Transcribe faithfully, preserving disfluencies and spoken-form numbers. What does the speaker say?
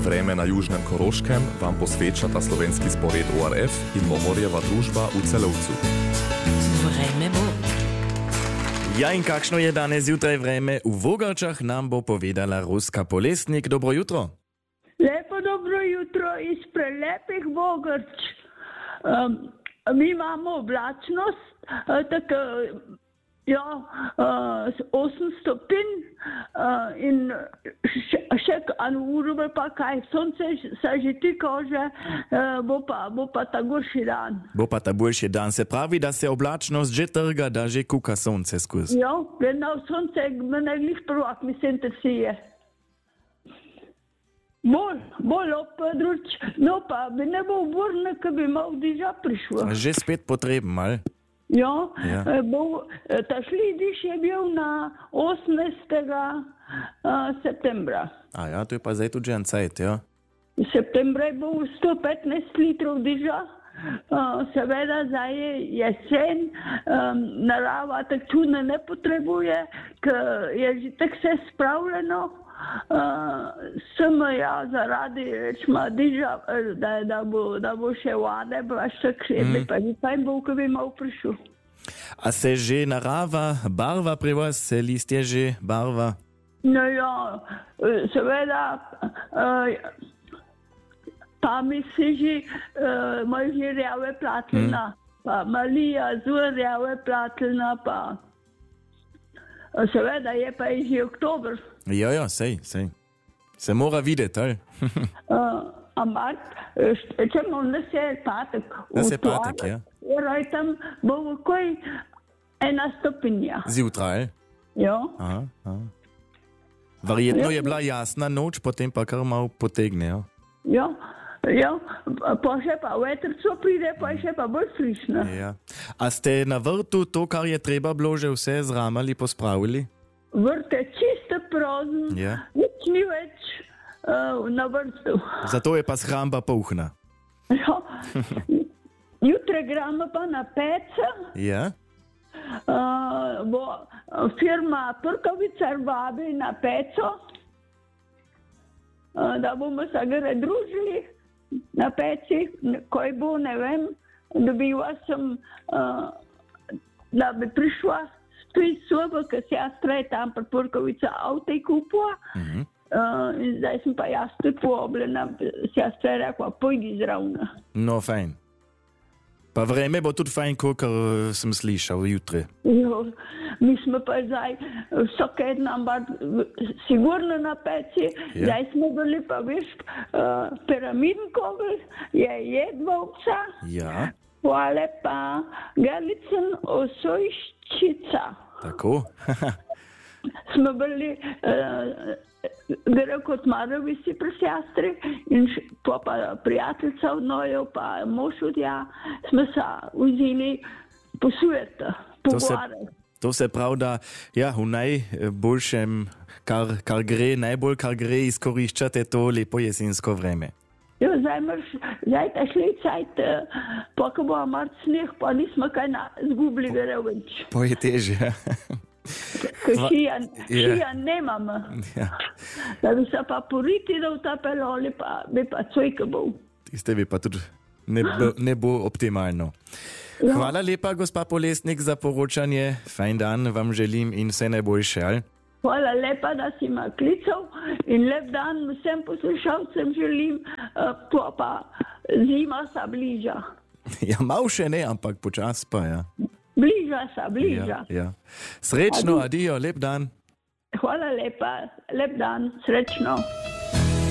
Vreme na južnem Koroškem vam posvečata slovenski spored O R F in Mohorjeva družba v Celovcu. Vreme bo. Ja, in kakšno je danes jutraj vreme v Vogarčah, nam bo povedala Ruska Polesnik. Dobro jutro. Lepo dobro jutro iz prelepih Vogarč. Um, mi imamo oblačnost, uh, tako ja, uh, osem stopinj uh, in še, še eno uro pa kaj, sonce se že ti kaže, uh, bo, pa, bo pa ta gorši dan. Bo pa ta boljši dan, se pravi, da se oblačnost že trga, da že kuka sonce skozi. Ja, vedno sonce mene glih prvak mi se interesuje. Bolj, bolj opodruč, no pa bi ne bo oborne, ko bi malo diža prišlo. Že spet potreben, mal? Ja, Ja. Bo, ta šlidiš je bil na osemnajstega septembra. A ja, to je pa zdaj tudi že en cajt, ja. V septembra je bil sto petnajst litrov diža. Uh, seveda zdaj je jesen, um, narava tako čudno ne potrebuje, ker je že tako vse spravljeno. Uh, sem ja zaradi rečma diža, da, da, bo, da bo še vade, baš tako šedli, mm. pa ni fajn bo, ko bi malo prišel. A se že narava barva pri vas, se listje že barva? No ja, seveda, uh, pa mi se že, uh, imajo že rjave platlina, mm. pa malija, zelo rjave platlina, pa uh, seveda je pa je že oktober. Ja, ja, sej, sej. Se mora videti, ali? uh, ampak, če imamo nas je patek, Nas je patek, ja. Raj tam bo kaj ena stopinja. Zjutraj? Ja. Aha, aha. Verjetno je bila jasna noč, potem pa kar malo potegne, ja. Ja, ja, pa še pa vetrco pride, pa še pa bolj frišno. Ja. A ste na vrtu to, kar je treba bilo, že vse zramali, pospravili? Vrt je čisto prazen, Ja. nič ni več uh, na vrtu. Zato je pa shramba polhna. Ja. Jutre gremo pa na peca, Ja? uh, bo firma Prkovicar vabi na peco, uh, da bomo se gre družili na peci, kaj bo, ne vem, dobila sem, uh, da bi prišla spet soba, ker se jaz trej tam pri Prkovica avto kupila. Mhm. Uh, in zdaj sem pa jaz tudi poobljena, se jaz trej rekla, pojdi zravna. No, fajn. Pa vreme bo tudi fajn, kakor sem slišal jutri. Jo, mi smo pa zdaj vsak eden, ampak sigurno na peci, Ja. zdaj smo bili pa veš, uh, piramidnikov, je jedvovca, Ja, hvala pa Galicen Osojščica. tako. Smo bili uh, gre kot Marovi si pri sestri in š, pa, pa prijateljca od nojo, pa mož od ja, smo se vzeli posujeti, To se, pogovarjati. to se pravi, da ja, v najboljšem, kar, kar gre, najbolj kar gre izkoriščati, je to lepo jesensko vreme. Jo, zdaj imaš, zdaj ta šli cajt, uh, pa ko bo mart sneh, pa nismo kaj na, zgubili verovič. Po je težje. Ker Hva- šija, Ja. šija nemamo. Ja, Da bi se pa poriti, da v ta peloli, pa bi pa cojka bil. tiste bi pa tudi ne bo, ne bo optimalno. Ja. Hvala lepa, gospa Polesnik, za poročanje. Fajn dan vam želim in vse najboljše, ali? Hvala lepa, da si me klical in lep dan vsem poslušalcem želim, uh, pa, pa zima se bliža. Ja, malo še ne, ampak počas pa, ja. Bliža se, bliža. Ja, ja. Srečno, adijo, lep dan. Hvala lepa, lep dan, srečno.